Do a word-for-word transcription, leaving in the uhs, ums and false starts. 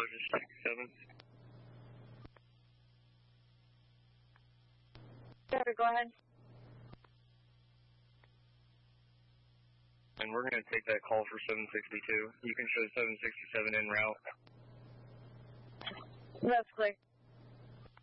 sixty-seven. Sure, go ahead. And we're going to take that call for seven sixty-two. You can show seven sixty-seven en route. That's clear.